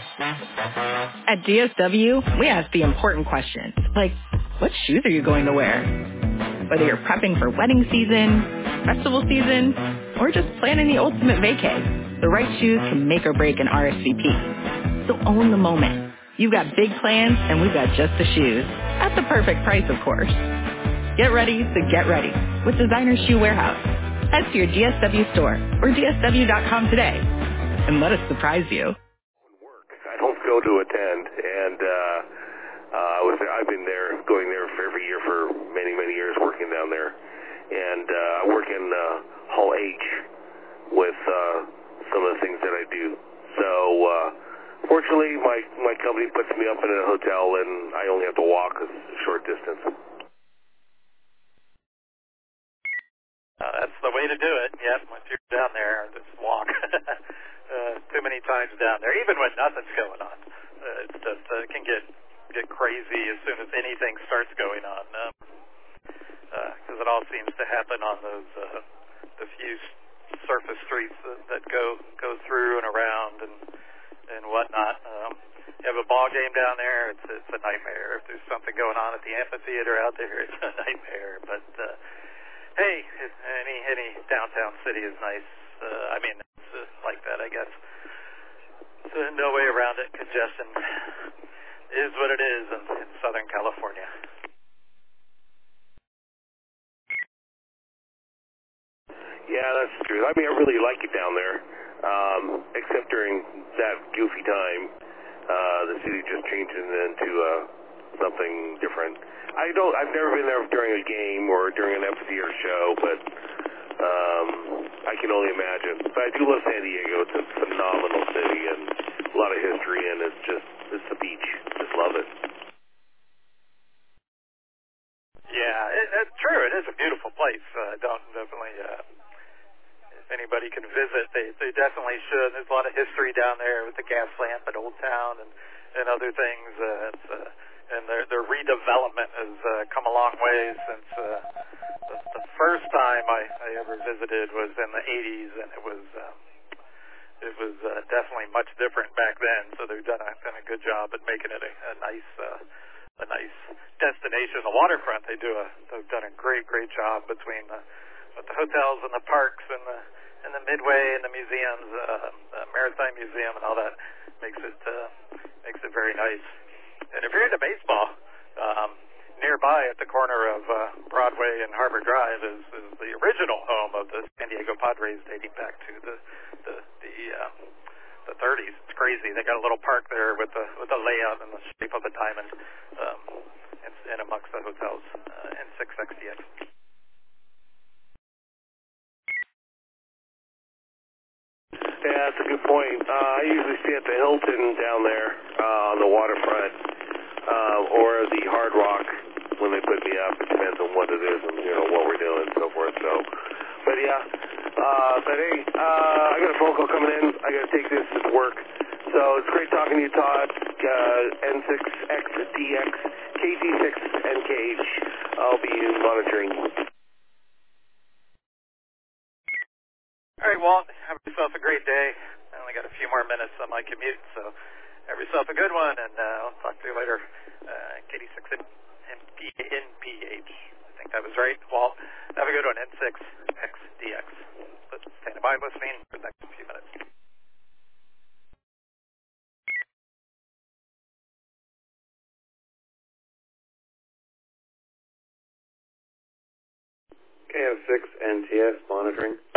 At DSW, we ask the important questions, like, what shoes are you going to wear? Whether you're prepping for wedding season, festival season, or just planning the ultimate vacay, the right shoes can make or break an RSVP. So own the moment. You've got big plans, and we've got just the shoes. At the perfect price, of course. Get ready to get ready with Designer Shoe Warehouse. Head to your DSW store or DSW.com today and let us surprise you. I don't go to attend, and I've been there, going there for every year for many, many years, working down there, and I work in Hall H with some of the things that I do. So fortunately, my company puts me up in a hotel, and I only have to walk a short distance. That's the way to do it. Yep, once you're down there, just walk. Too many times down there, even when nothing's going on. It's just it can get crazy as soon as anything starts going on, because it all seems to happen on those the few surface streets that go through and around and whatnot. You have a ball game down there, it's a nightmare. If there's something going on at the amphitheater out there, it's a nightmare. But hey, any downtown city is nice. I mean, it's like that, I guess. So no way around it. Congestion is what it is in Southern California. Yeah, that's true. I mean, I really like it down there, except during that goofy time. The city just changes into something different. I've never been there during a game or during an amphitheater show, but I can only imagine. But I do love San Diego. It's a phenomenal city and a lot of history, and it's the beach. Just love it. Yeah, it's true. It is a beautiful place. Definitely, if anybody can visit, they definitely should. There's a lot of history down there with the gas lamp at Old Town and other things. And their redevelopment has come a long way since the first time I ever visited was in the 80s, and it was definitely much different back then. So they've done a good job at making it a nice destination. The waterfront, they've done a great job between the hotels and the parks and the Midway and the museums, the Maritime Museum and all that makes it very nice. And if you're into baseball, nearby at the corner of Broadway and Harbor Drive is the original home of the San Diego Padres, dating back to the 30s. It's crazy. They got a little park there with the layout and the shape of a diamond, in amongst the hotels in 660X. Yeah, that's a good point. I usually stay at the Hilton down there on the waterfront, or the Hard Rock when they put me up. It depends on what it is and what we're doing and so forth. So, but yeah, but hey, I got a phone call coming in. I got to take this at work. So it's great talking to you, Todd. N6XDX, KG6NKH. I'll be monitoring. All right, Walt, have yourself a great day. I only got a few more minutes on my commute, so have yourself a good one, and I'll talk to you later. KD6NPH. I think that was right. Walt, have a good one. N6XDX. Stand by listening for the next few minutes. KF6NTS monitoring.